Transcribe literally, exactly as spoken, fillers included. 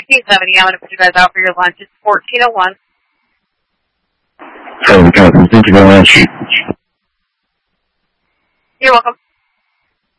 nineteen seventy. I'm going to put you guys out for your lunch. It's fourteen oh one. Oh, we got it. Thank you very much. You're welcome.